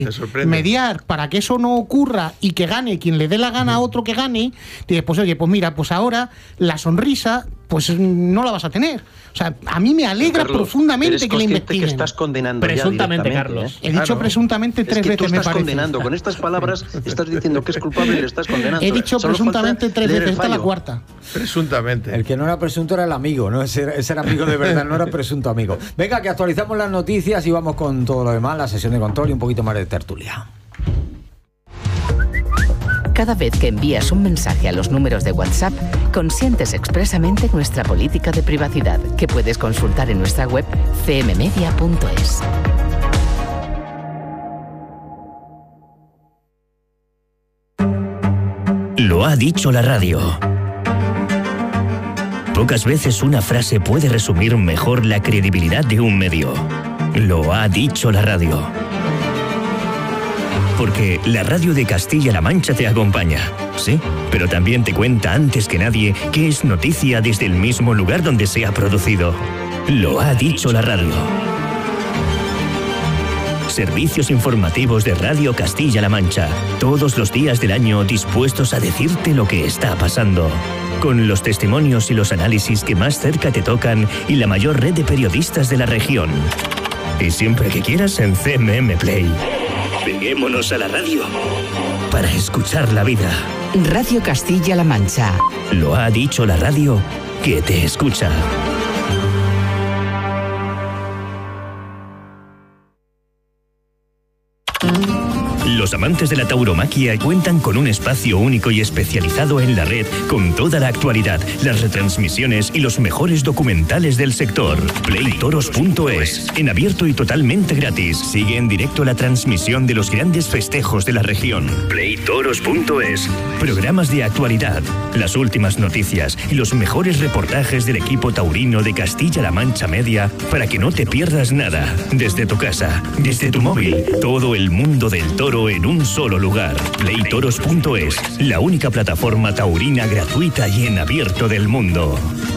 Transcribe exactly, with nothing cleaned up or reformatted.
mediar para que eso no ocurra y que gane quien le dé la gana a otro que gane, dices, pues oye, pues mira, pues ahora la sonrisa pues no la vas a tener. O sea, a mí me alegra Carlos, profundamente que le investiguen. Que estás condenando presuntamente, ya Carlos. ¿eh? He dicho claro. presuntamente tres es que veces, tú me estás parece. condenando. Con estas palabras estás diciendo que es culpable y le estás condenando. He dicho Solo presuntamente tres veces, esta la cuarta. Presuntamente. El que no era presunto era el amigo, ¿no? Ese era, ese era amigo de verdad, no era presunto amigo. Venga, que actualizamos las noticias y vamos con todo lo demás, la sesión de control y un poquito más de tertulia. Cada vez que envías un mensaje a los números de WhatsApp, consientes expresamente nuestra política de privacidad, que puedes consultar en nuestra web c m media punto es. Lo ha dicho la radio. Pocas veces una frase puede resumir mejor la credibilidad de un medio. Lo ha dicho la radio. Porque la radio de Castilla-La Mancha te acompaña, sí, pero también te cuenta antes que nadie qué es noticia desde el mismo lugar donde se ha producido. Lo ha dicho la radio. Servicios informativos de Radio Castilla-La Mancha, todos los días del año dispuestos a decirte lo que está pasando. Con los testimonios y los análisis que más cerca te tocan y la mayor red de periodistas de la región. Y siempre que quieras en C M M Play. Peguémonos a la radio para escuchar la vida. Radio Castilla-La Mancha. Lo ha dicho la radio que te escucha. Los amantes de la tauromaquia cuentan con un espacio único y especializado en la red con toda la actualidad, las retransmisiones y los mejores documentales del sector. play toros punto es, en abierto y totalmente gratis. Sigue en directo la transmisión de los grandes festejos de la región. play toros punto es. Programas de actualidad, las últimas noticias y los mejores reportajes del equipo taurino de Castilla-La Mancha Media para que no te pierdas nada. Desde tu casa, desde tu móvil, todo el mundo del toro en un solo lugar. play toros punto es, la única plataforma taurina gratuita y en abierto del mundo.